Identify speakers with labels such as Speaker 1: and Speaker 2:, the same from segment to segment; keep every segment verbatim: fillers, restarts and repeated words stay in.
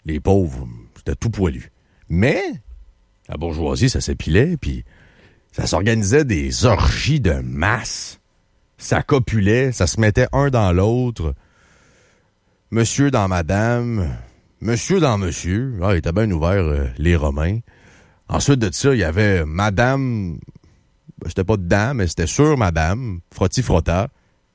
Speaker 1: Les pauvres, c'était tout poilu. Mais la bourgeoisie, ça s'épilait, puis ça s'organisait des orgies de masse. Ça copulait, ça se mettait un dans l'autre. Monsieur dans madame, monsieur dans monsieur. Ah, il était bien ouvert, euh, les Romains. Ensuite de ça, il y avait madame... Ben, j'étais pas dedans, mais c'était sur madame. Frotti-frotta.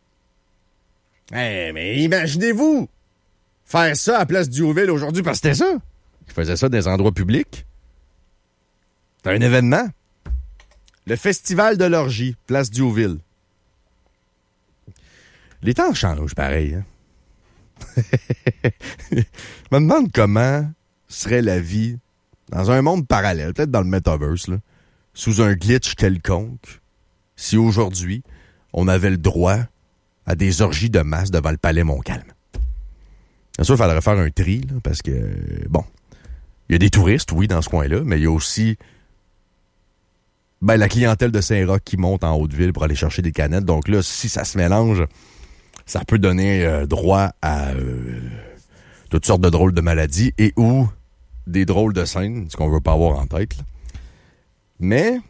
Speaker 1: Hey, mais imaginez-vous faire ça à la place Diouville aujourd'hui, parce que c'était ça. Ils faisaient ça dans des endroits publics. C'était un événement. Le festival de l'orgie, place Diouville. Les temps changent, pareil. Hein? Je me demande comment serait la vie dans un monde parallèle, peut-être dans le metaverse, là, sous un glitch quelconque, si aujourd'hui, on avait le droit à des orgies de masse devant le palais Montcalm. Bien sûr, il faudrait faire un tri, là, parce que, bon, il y a des touristes, oui, dans ce coin-là, mais il y a aussi ben, la clientèle de Saint-Roch qui monte en Haute-Ville pour aller chercher des canettes. Donc là, si ça se mélange, ça peut donner euh, droit à euh, toutes sortes de drôles de maladies et ou des drôles de scènes, ce qu'on veut pas avoir en tête. Là. Mais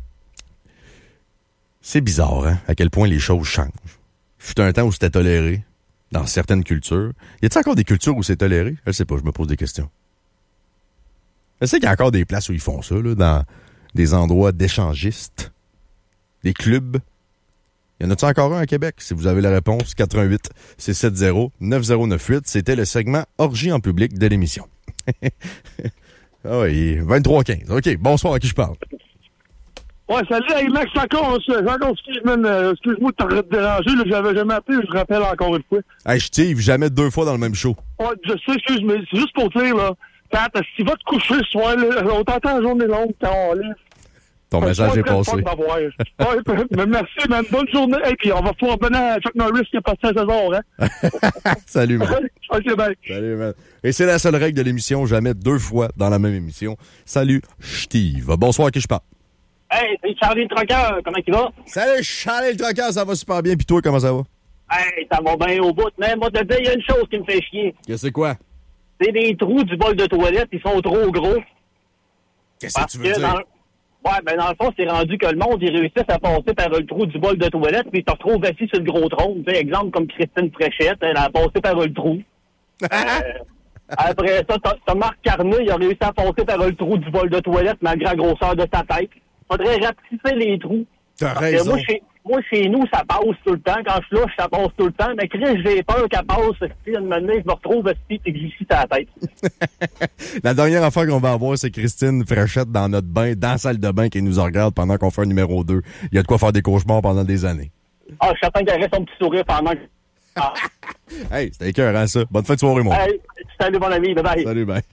Speaker 1: c'est bizarre, hein, à quel point les choses changent. Il fut un temps où c'était toléré dans certaines cultures. Y a-t-il encore des cultures où c'est toléré? Je sais pas, je me pose des questions. Je sais qu'il y a encore des places où ils font ça, là, dans des endroits d'échangistes, des clubs. Y en a-t-il encore un à Québec? Si vous avez la réponse, quatre un huit six sept zéro neuf zéro neuf huit. C'était le segment Orgie en public de l'émission. Ah oui, vingt-trois quinze. OK, bonsoir, à qui je parle?
Speaker 2: Ouais, salut, hey Max, encore, encore excuse-moi, excuse-moi de te déranger, là, j'avais jamais appelé, je rappelle encore une fois.
Speaker 1: Hey, je t'y jamais deux fois dans le même show.
Speaker 2: Ouais, je sais, excuse, mais c'est juste pour te dire, là, Pat, si tu vas te coucher ce soir, là, on t'entend la journée longue, quand on lit.
Speaker 1: Ton
Speaker 2: ouais,
Speaker 1: message est passé.
Speaker 2: Ouais, mais merci, man, bonne journée, et hey, puis on va pouvoir venir à Chuck Norris qui est parti à César, hein.
Speaker 1: Salut, man.
Speaker 2: OK, bye.
Speaker 1: Salut, man. Et c'est la seule règle de l'émission, jamais deux fois dans la même émission. Salut, Steve. Bonsoir, à qui je parle?
Speaker 3: Hey, c'est Charlie le Troqueur, comment il va?
Speaker 1: Salut, Charlie le Troqueur, ça va super bien. Puis toi, comment ça va?
Speaker 3: Hey, ça va bien au bout. Mais moi, te dire, il y a une chose qui me fait chier.
Speaker 1: Qu'est-ce que c'est quoi?
Speaker 3: C'est des trous du bol de toilette, ils sont trop gros.
Speaker 1: Qu'est-ce que tu veux dire?
Speaker 3: Dans... Ouais, ben dans le fond, c'est rendu que le monde, ils réussissent à passer par le trou du bol de toilette, puis ils se retrouvent assis sur le gros trône. Tu sais, exemple comme Christine Fréchette, elle a passé par le trou. euh, après ça, t'as, t'as Marc Carnet, il a réussi à passer par le trou du bol de toilette, malgré la grosseur de sa tête. Faudrait rapetisser les trous.
Speaker 1: T'as raison.
Speaker 3: Moi chez, moi, chez nous, ça passe tout le temps. Quand je suis là, ça passe tout le temps. Mais Chris, j'ai peur qu'elle passe. Si une minute, je me retrouve assis et que j'y suis à la tête.
Speaker 1: La dernière affaire qu'on va avoir, c'est Christine Fréchette dans notre bain, dans la salle de bain, qui nous regarde pendant qu'on fait un numéro deux. Il y a de quoi faire des cauchemars pendant des années.
Speaker 3: Ah, je suis certain qu'elle reste son petit sourire pendant que... Ah.
Speaker 1: Hey, c'était écœurant, ça. Bonne fin de soirée, mon
Speaker 3: Hey, salut, mon ami. Bye-bye.
Speaker 1: Salut, bye.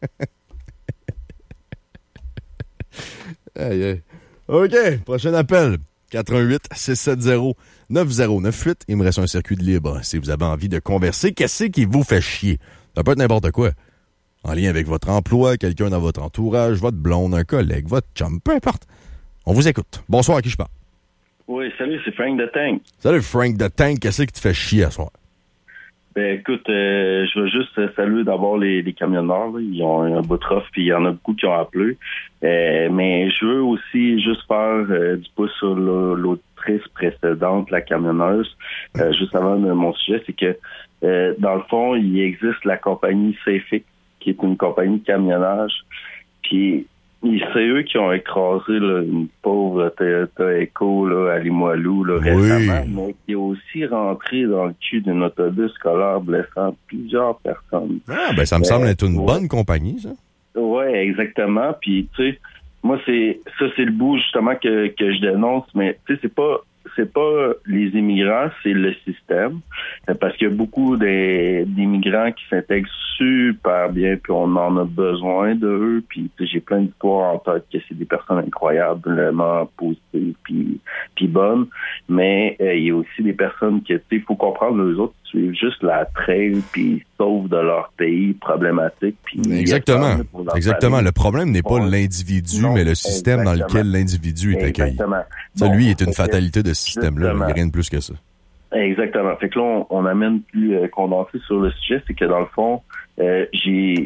Speaker 1: Aïe, aïe. OK, prochain appel. quatre un huit six sept zéro neuf zéro neuf huit. Il me reste un circuit de libre. Si vous avez envie de converser, qu'est-ce qui vous fait chier? Ça peut être n'importe quoi. En lien avec votre emploi, quelqu'un dans votre entourage, votre blonde, un collègue, votre chum, peu importe. On vous écoute. Bonsoir, à qui je parle?
Speaker 4: Oui, salut, c'est Frank de Tank.
Speaker 1: Salut, Frank de Tank. Qu'est-ce qui te fait chier à soir?
Speaker 4: Ben écoute, euh, je veux juste saluer d'abord les, les camionneurs. Là. Ils ont un bout de rough, puis il y en a beaucoup qui ont appelé. Euh, mais je veux aussi juste faire euh, du pouce sur l'autrice précédente, la camionneuse. Euh, juste avant de mon sujet, c'est que euh, dans le fond, il existe la compagnie Safic, qui est une compagnie de camionnage. Puis c'est eux qui ont écrasé là, une pauvre Toyota Echo là, à Limoilou là,
Speaker 1: oui.
Speaker 4: récemment, mais qui est aussi rentré dans le cul d'un autobus scolaire blessant plusieurs personnes.
Speaker 1: Ah, ben ça me euh, semble être une ouais. bonne compagnie, ça.
Speaker 4: Oui, exactement. Puis, tu sais, moi, c'est ça, c'est le bout, justement, que, que je dénonce, mais, tu sais, c'est pas c'est pas les immigrants, c'est le système. Parce qu'il y a beaucoup des, d'immigrants qui s'intègrent super bien, puis on en a besoin d'eux. Puis j'ai plein d'histoires en tête que c'est des personnes incroyablement positives puis, puis bonnes. Mais euh, il y a aussi des personnes qui, tu sais, il faut comprendre, eux autres, suivent juste la traîne, puis sauvent de leur pays problématique. Puis
Speaker 1: exactement. Exactement. Le problème n'est pas ouais. l'individu, non, mais le système exactement. dans lequel l'individu est accueilli. Exactement. Ça, bon, lui, est une fatalité de ce système-là. Il n'y a rien de plus que ça.
Speaker 4: Exactement. Fait que là, on, on amène plus euh, condensé sur le sujet, c'est que dans le fond, euh, j'ai